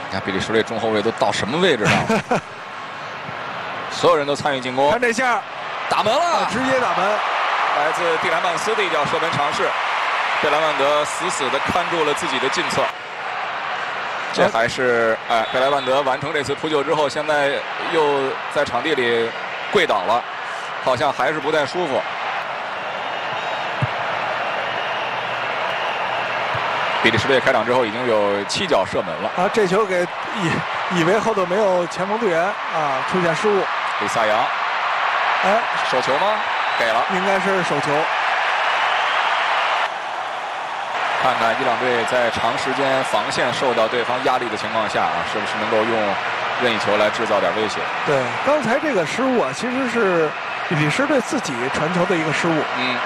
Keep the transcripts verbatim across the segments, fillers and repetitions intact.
你看比利时队中后卫都到什么位置上了？所有人都参与进攻。 看这下， 打门了， 啊、直接打门。 来自蒂兰曼斯的一脚射门尝试，贝莱万德死死地看住了自己的近侧。这还是哎，贝莱万德完成这次扑救之后，现在又在场地里跪倒了，好像还是不太舒服。比利时队开场之后已经有七脚射门了。 啊，这球给以以为后头没有前锋队员啊，出现失误。 里萨扬， 哎， 手球吗？给了， 应该是手球。 看看伊朗队在长时间防线受到对方压力的情况下啊，是不是能够用任意球来制造点威胁？ 对，刚才这个失误啊，其实是比利时队自己传球的一个失误。 嗯。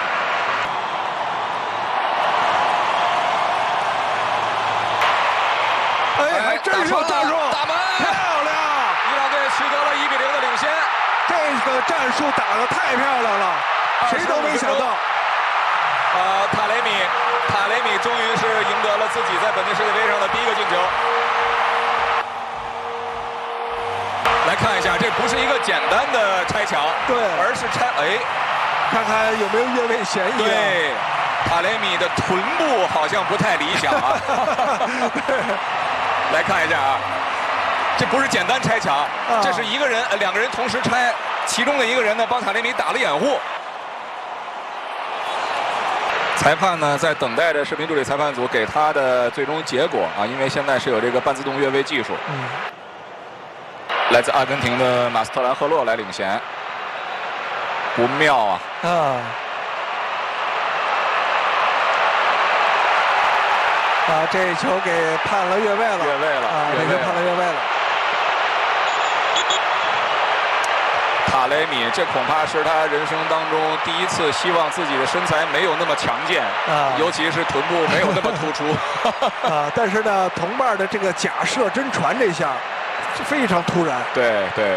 哎，还真是有战术， 打门， 漂亮！ 伊朗队取得了一比零的领先。 这个战术打得太漂亮了，谁都没想到。 呃，塔雷米，塔雷米终于是赢得了自己在本届世界杯上的第一个进球。来看一下，这不是一个简单的拆墙， 对， 而是拆哎， 看看有没有越位嫌疑、啊。 对，塔雷米的臀部好像不太理想啊。来看一下啊，这不是简单拆墙，啊、这是一个人呃两个人同时拆，其中的一个人呢帮塔雷米打了掩护。裁判呢在等待着视频助理裁判组给他的最终结果啊，因为现在是有这个半自动越位技术。嗯。来自阿根廷的马斯特兰赫洛来领衔，不妙啊！啊。 啊，这球给判了越位了， 越位了啊，这球判了越位了。 塔雷米，这恐怕是他人生当中第一次希望自己的身材没有那么强健啊，尤其是臀部没有那么突出啊。但是呢，同伴的这个假射真传这下是非常突然。 对对，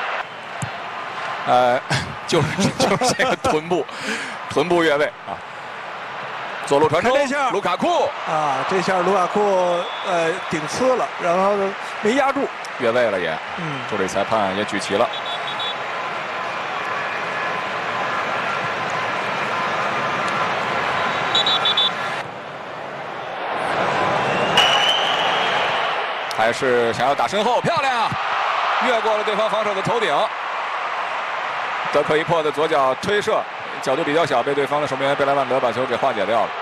呃，就是就是这个臀部，臀部越位啊。左路传中，卢卡库啊，这下卢卡库呃顶呲了，然后没压住， 越位了也。 嗯， 助理裁判也举旗了。还是想要打身后，漂亮，越过了对方防守的头顶。德克伊珀的左脚推射，角度比较小，被对方的守门员贝莱万德把球给化解掉了。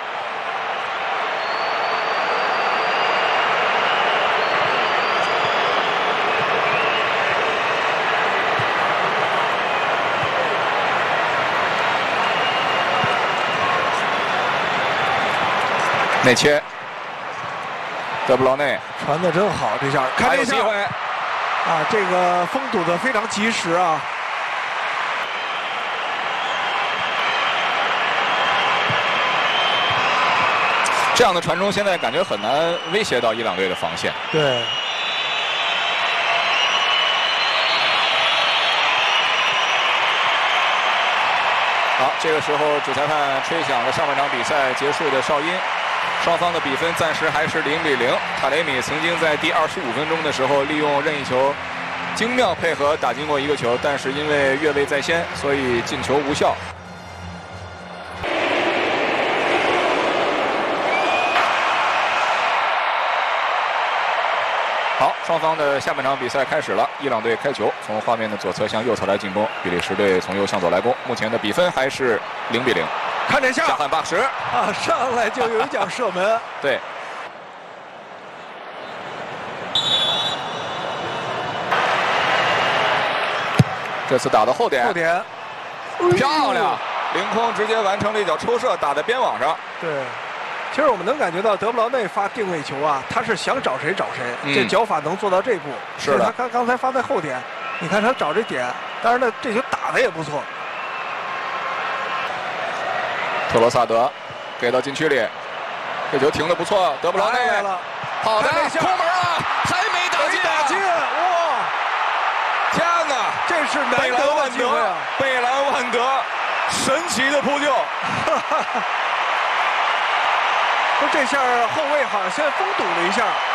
内切，德布劳内传的真好，这下看这下机会啊，这个封堵的非常及时啊。 这样的传中现在感觉很难威胁到伊朗队的防线。 对。 好，这个时候主裁判吹响了上半场比赛结束的哨音，双方的比分暂时还是零比零。塔雷米曾经在第二十五分钟的时候利用任意球精妙配合打进过一个球，但是因为越位在先，所以进球无效。好，双方的下半场比赛开始了。伊朗队开球，从画面的左侧向右侧来进攻；比利时队从右向左来攻。目前的比分还是零比零。 看这下， 下汉巴什啊，上来就有一脚射门。 对。这次打到后点， 后点， 漂亮，凌空直接完成了一脚抽射，打在边网上。 对。其实我们能感觉到德布劳内发定位球啊，他是想找谁找谁， 嗯、 这脚法能做到这步。 是的， 他刚刚才发在后点，你看他找这点，当然呢，这球打的也不错。 特罗萨德给到禁区里，这球停的不错，德布劳内来了， 好的，空门啊，还没打进、啊， 打进，哇！ 天哪， 这是难得的机会啊！ 贝兰万德神奇的扑救。 说这下后卫好像先封堵了一下，